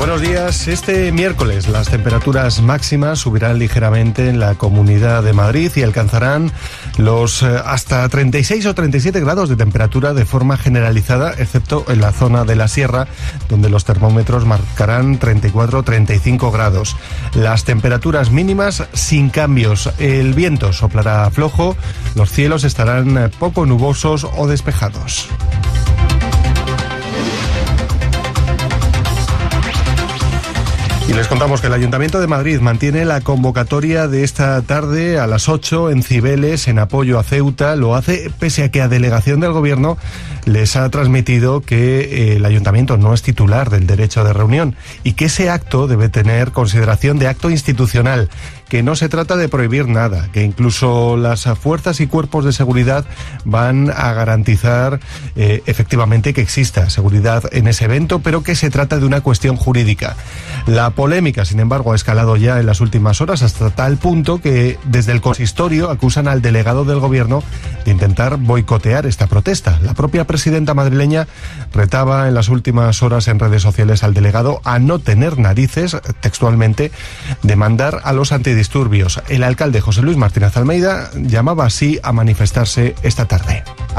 Buenos días. Este miércoles las temperaturas máximas subirán ligeramente en la Comunidad de Madrid y alcanzarán los hasta 36 o 37 grados de temperatura de forma generalizada, excepto en la zona de la sierra, donde los termómetros marcarán 34 o 35 grados. Las temperaturas mínimas sin cambios. El viento soplará flojo, los cielos estarán poco nubosos o despejados. Y les contamos que el Ayuntamiento de Madrid mantiene la convocatoria de esta tarde a las 8 en Cibeles en apoyo a Ceuta. Lo hace pese a que a delegación del Gobierno les ha transmitido que el Ayuntamiento no es titular del derecho de reunión y que ese acto debe tener consideración de acto institucional, que no se trata de prohibir nada, que incluso las fuerzas y cuerpos de seguridad van a garantizar efectivamente que exista seguridad en ese evento, pero que se trata de una cuestión jurídica. La polémica, sin embargo, ha escalado ya en las últimas horas hasta tal punto que desde el consistorio acusan al delegado del Gobierno de intentar boicotear esta protesta. La propia presidenta madrileña retaba en las últimas horas en redes sociales al delegado a no tener narices, textualmente, de mandar a los antidisturbios. El alcalde José Luis Martínez Almeida llamaba así a manifestarse esta tarde.